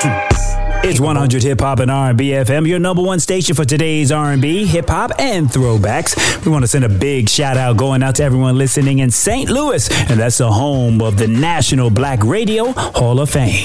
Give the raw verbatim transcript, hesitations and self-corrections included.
It's one hundred Hip Hop and R and B F M, your number one station for today's R and B, hip hop, and throwbacks. We want to send a big shout out going out to everyone listening in Saint Louis, and that's the home of the National Black Radio Hall of Fame.